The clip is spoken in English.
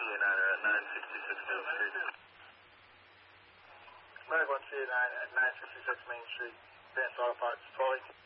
Niner at 966 Main Street. American 129 at 966 Main Street. Advanced Auto Parts, Troy.